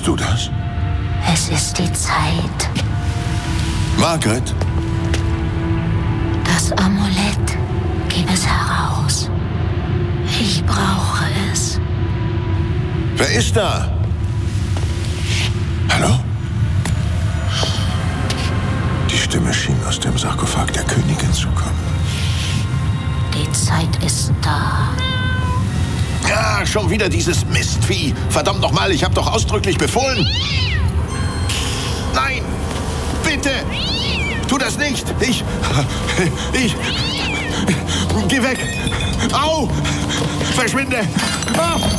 du das? Es ist die Zeit. Margaret? Das Amulett, gib es heraus. Ich brauche es. Wer ist da? Hallo? Die Stimme schien aus dem Sarkophag der Königin zu kommen. Die Zeit ist da. Ja, schon wieder dieses Mistvieh. Verdammt nochmal, ich habe doch ausdrücklich befohlen. Nein! Bitte! Tu das nicht! Ich... Geh weg! Au! Verschwinde! Ah!